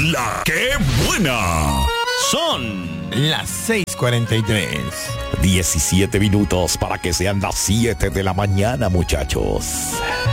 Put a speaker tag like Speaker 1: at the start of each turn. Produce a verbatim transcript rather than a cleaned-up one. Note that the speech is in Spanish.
Speaker 1: La que buena.
Speaker 2: Son las seis cuarenta y tres.
Speaker 1: diecisiete minutos para que sean las siete de la mañana, muchachos.